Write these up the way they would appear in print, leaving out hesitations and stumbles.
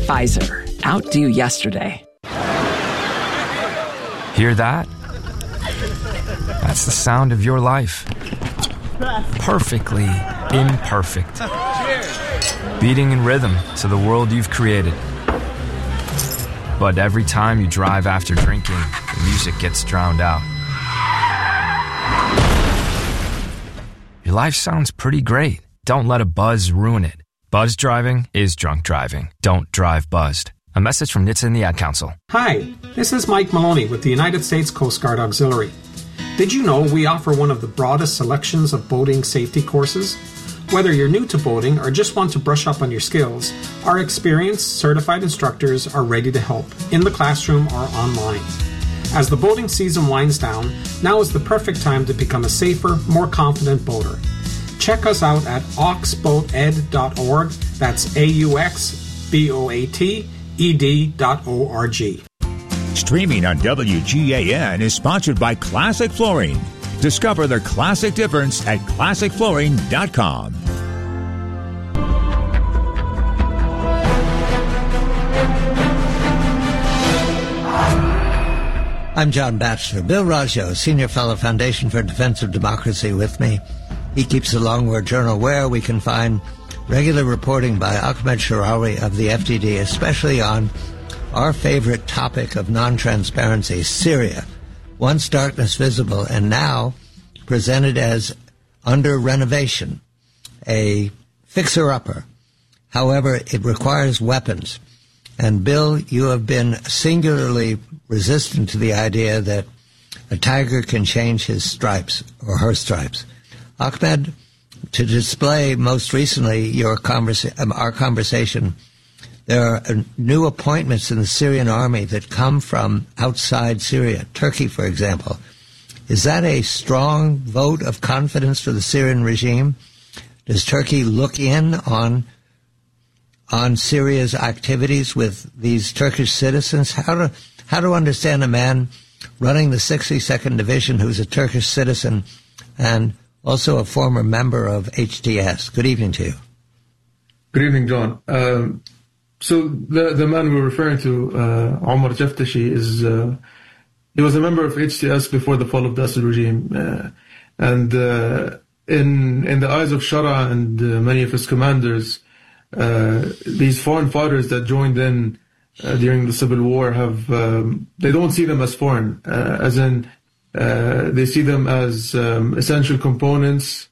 Pfizer, outdo yesterday. Hear that? That's the sound of your life. Perfectly imperfect. Beating in rhythm to the world you've created. But every time you drive after drinking, the music gets drowned out. Your life sounds pretty great. Don't let a buzz ruin it. Buzz driving is drunk driving. Don't drive buzzed. A message from NHTSA and the Ad Council. Hi, this is Mike Maloney with the United States Coast Guard Auxiliary. Did you know we offer one of the broadest selections of boating safety courses? Whether you're new to boating or just want to brush up on your skills, our experienced, certified instructors are ready to help, in the classroom or online. As the boating season winds down, now is the perfect time to become a safer, more confident boater. Check us out at auxboated.org. That's AUXBOATED.org. Streaming on WGAN is sponsored by Classic Flooring. Discover the classic difference at ClassicFlooring.com. I'm John Batchelor. Bill Raggio, Senior Fellow, Foundation for Defense of Democracy, with me. He keeps a long-word journal where we can find regular reporting by Ahmed Sharawi of the FDD, especially on our favorite topic of non-transparency, Syria. Once darkness visible and now presented as under renovation, a fixer-upper. However, it requires weapons. And Bill, you have been singularly resistant to the idea that a tiger can change his stripes or her stripes. Ahmed, to display most recently our conversation, there are new appointments in the Syrian army that come from outside Syria, Turkey, for example. Is that a strong vote of confidence for the Syrian regime? Does Turkey look in on Syria's activities with these Turkish citizens? How to understand a man running the 62nd Division who's a Turkish citizen and also a former member of HTS. Good evening to you. Good evening, John. So the man we're referring to, Omar Jaftashi, he was a member of HTS before the fall of the Assad regime. And in the eyes of Shara and many of his commanders, these foreign fighters that joined in during the civil war they don't see them as foreign, as in they see them as essential components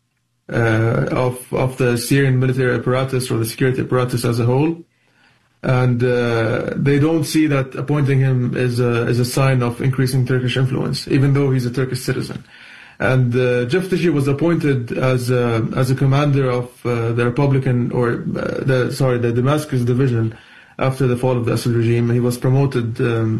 of the Syrian military apparatus or the security apparatus as a whole. And they don't see that appointing him is a sign of increasing Turkish influence, even though he's a Turkish citizen. And Jaftashi was appointed as a commander of the Republican the Damascus division after the fall of the Assad regime. He was promoted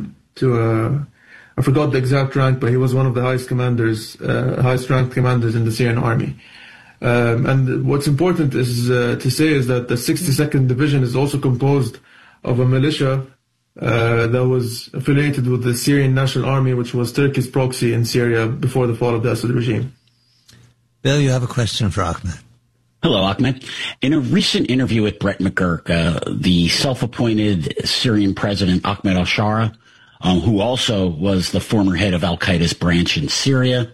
to I forgot the exact rank, but he was one of the highest ranked commanders in the Syrian army. And what's important is to say is that the 62nd Division is also composed of a militia that was affiliated with the Syrian National Army, which was Turkey's proxy in Syria before the fall of the Assad regime. Bill, you have a question for Ahmed. Hello, Ahmed. In a recent interview with Brett McGurk, the self-appointed Syrian president Ahmed al-Shara, who also was the former head of al-Qaeda's branch in Syria,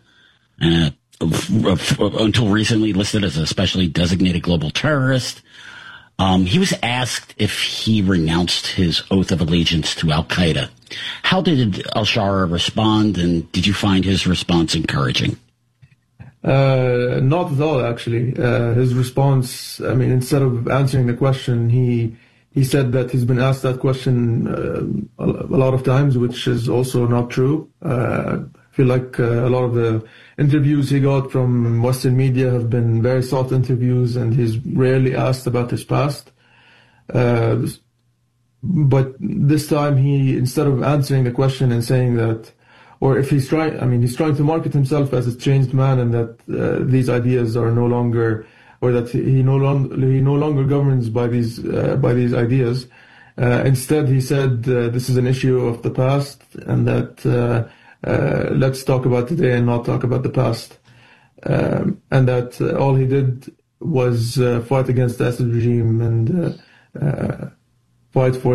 until recently listed as a specially designated global terrorist, he was asked if he renounced his oath of allegiance to al-Qaeda. How did al-Shara respond, and did you find his response encouraging? Not at all, actually. His response, instead of answering the question, he said that he's been asked that question a lot of times, which is also not true. I feel like a lot of the interviews he got from Western media have been very soft interviews, and he's rarely asked about his past. But this time, instead of answering the question and saying that, or if he's trying to market himself as a changed man, and that these ideas are no longer, or that he no longer governs by these ideas. Instead, he said this is an issue of the past, and that let's talk about today and not talk about the past, and that all he did was fight against the Assad regime and fight for